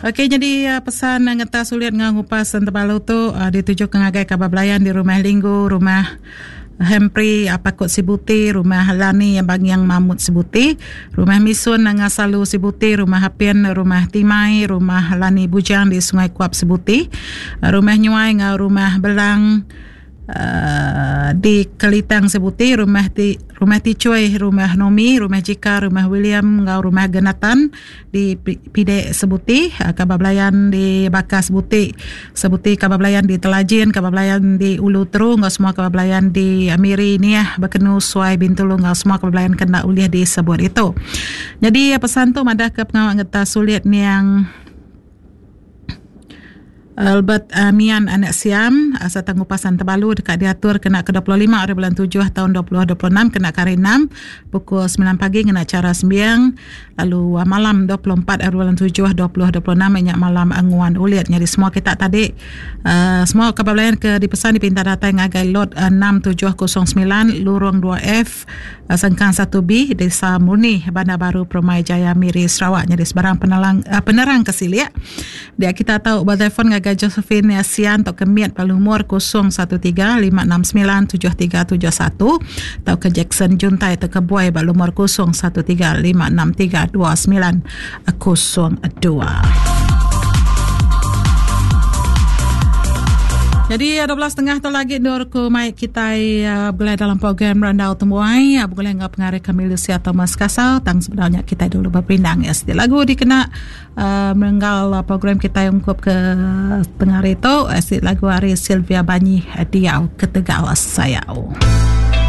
Okey, jadi pesan ngeta sulit ngupas Tebalu tu dituju ke ngagai kabablayan di rumah Linggu, rumah Hempri Pakut Sibuti, rumah Lani yang bagi yang Mamut Sibuti, rumah Misun Ngasalu Sibuti, rumah Hapien, rumah Timai, rumah Lani Bujang di Sungai Kuap Sibuti, rumah Nyuai ngau rumah Belang di Kelitang Sibuti, rumah Ticuai, rumah Nomi, rumah Jika, rumah William ngau rumah Genatan di Pide Sebuti, kabablayan di Baka Sebuti kabablayan di Telajin, kabablayan di Ulu Teru ngau semua kabablayan di Amiri Niah Bekenu Suai Bintulu ngau semua kabablayan kena uliah di sebut itu. Jadi pesan tu madah ke pengawak ngeta sulit ni yang Albert Mian anak Siam asal Tangupasan Tebalu dekat diatur kena ke 25 hari bulan 7 tahun 2026 kena kari 6 pukul 9 pagi kena cara sembiang, lalu malam 24 hari bulan 7 2026 minyak malam anguan uliat. Jadi semua kita tadi semua kabablayan ke dipesan dipinta datang ngagai lot 6709 lurung 2F Sengkang 1B Desa Murni Bandar Baru Permai Jaya Miri Sarawak. Jadi sebarang penerang kesilia dia kita tahu telefon ngagai Josephine Sian atau kemiat Palumur 013-569-7371 atau ke Jackson Juntai atau ke Buai Palumur 013-563-2902. Jadi 12.30 tu lagi dor ku mai kita boleh dalam program Randau Tembuai boleh ngap pengarik Kamilusia Thomas Kasau tang sebenarnya kita dulu berpindang ya setiap lagu dikena menenggal program kita yang kup ke tengah itu setiap lagu hari Sylvia Banyi Diau Ketegal Sayau.